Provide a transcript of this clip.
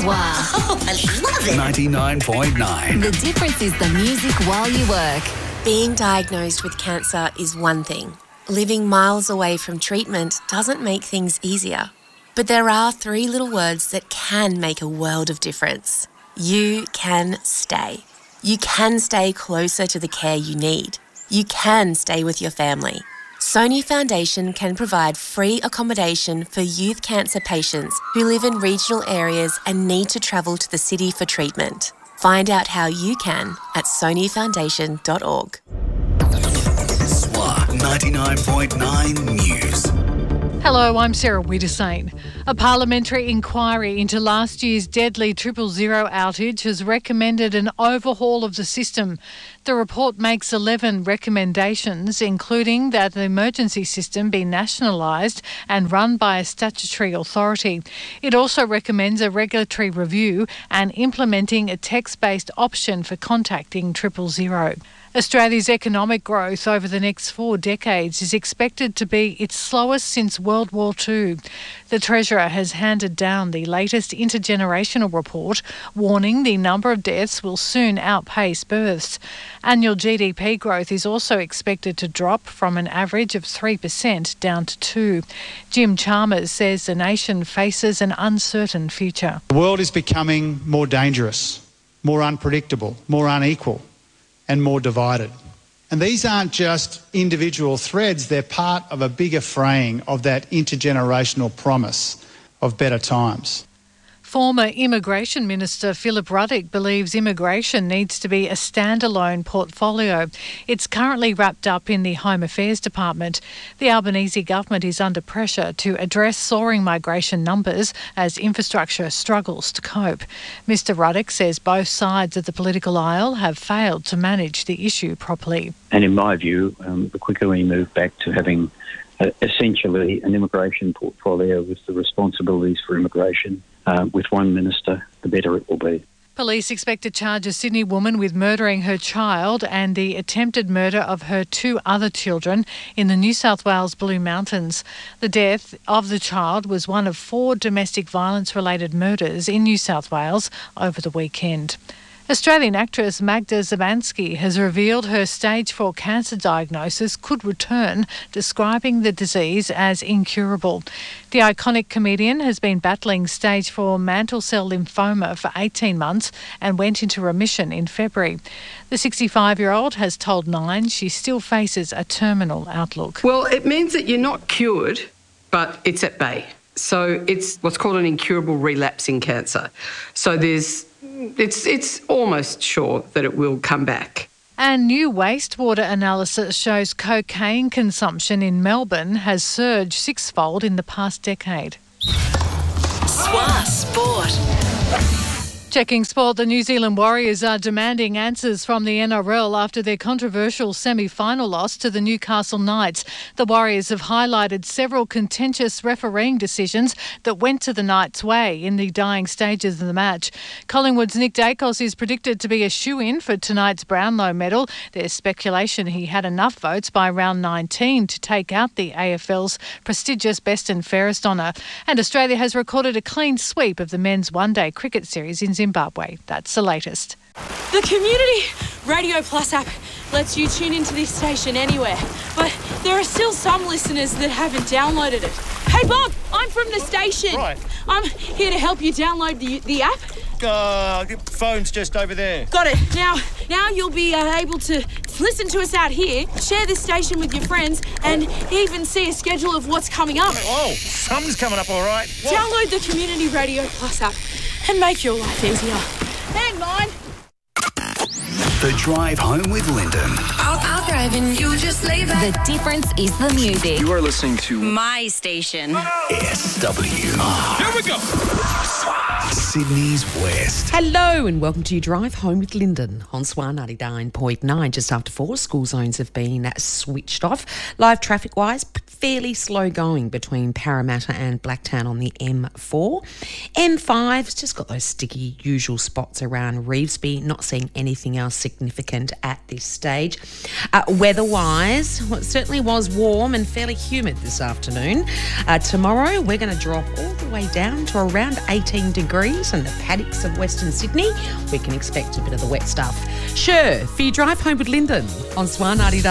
SWA. Oh, I love it. 99.9. The difference is the music while you work. Being diagnosed with cancer is one thing. Living miles away from treatment doesn't make things easier. But there are 3 little words that can make a world of difference. You can stay. You can stay closer to the care you need. You can stay with your family. Sony Foundation can provide free accommodation for youth cancer patients who live in regional areas and need to travel to the city for treatment. Find out how you can at sonyfoundation.org. SWA 99.9 News. Hello, I'm Sarah Widdesane. A parliamentary inquiry into last year's deadly 000 outage has recommended an overhaul of the system. The report makes 11 recommendations, including that the emergency system be nationalised and run by a statutory authority. It also recommends a regulatory review and implementing a text-based option for contacting 000. Australia's economic growth over the next 4 decades is expected to be its slowest since World War II. The Treasurer has handed down the latest intergenerational report, warning the number of deaths will soon outpace births. Annual GDP growth is also expected to drop from an average of 3% down to 2%. Jim Chalmers says the nation faces an uncertain future. The world is becoming more dangerous, more unpredictable, more unequal, and more divided. And these aren't just individual threads, they're part of a bigger fraying of that intergenerational promise of better times. Former Immigration Minister Philip Ruddock believes immigration needs to be a standalone portfolio. It's currently wrapped up in the Home Affairs Department. The Albanese government is under pressure to address soaring migration numbers as infrastructure struggles to cope. Mr Ruddock says both sides of the political aisle have failed to manage the issue properly. And in my view, the quicker we move back to having essentially an immigration portfolio with the responsibilities for immigration with one minister, the better it will be. Police expect to charge a Sydney woman with murdering her child and the attempted murder of her 2 other children in the New South Wales Blue Mountains. The death of the child was one of 4 domestic violence-related murders in New South Wales over the weekend. Australian actress Magda Szubanski has revealed her stage 4 cancer diagnosis could return, describing the disease as incurable. The iconic comedian has been battling stage 4 mantle cell lymphoma for 18 months and went into remission in February. The 65-year-old has told Nine she still faces a terminal outlook. Well, it means that you're not cured, but it's at bay. So it's what's called an incurable relapsing cancer. So it's almost sure that it will come back. And new wastewater analysis shows cocaine consumption in Melbourne has surged 6-fold in the past decade. SWA Sport. Checking sport, the New Zealand Warriors are demanding answers from the NRL after their controversial semi-final loss to the Newcastle Knights. The Warriors have highlighted several contentious refereeing decisions that went to the Knights' way in the dying stages of the match. Collingwood's Nick Dacos is predicted to be a shoo-in for tonight's Brownlow medal. There's speculation he had enough votes by round 19 to take out the AFL's prestigious Best and Fairest honour. And Australia has recorded a clean sweep of the men's one-day cricket series in Zimbabwe. That's the latest. The Community Radio Plus app lets you tune into this station anywhere, but there are still some listeners that haven't downloaded it. Hey Bob, I'm from the station. Right. I'm here to help you download the app. Phone's just over there. Got it. Now you'll be able to listen to us out here, share this station with your friends, and even see a schedule of what's coming up. Oh, something's coming up all right. What? Download the Community Radio Plus app and make your life easier. And mine. The Drive Home with Lyndon. I'll drive and you just lay back. The difference is the music. You are listening to My station. SWR. Here we go. Sydney's West. Hello and welcome to Drive Home with Lyndon on SWA 99.9. Just after 4, school zones have been switched off. Live traffic-wise, fairly slow going between Parramatta and Blacktown on the M4. M5's just got those sticky usual spots around Revesby. Not seeing anything else significant at this stage. Weather-wise, well, it certainly was warm and fairly humid this afternoon. Tomorrow, we're going to drop all the way down to around 18 degrees. Street and the paddocks of Western Sydney, we can expect a bit of the wet stuff. Sure, for your drive home with Lyndon on Swan 99.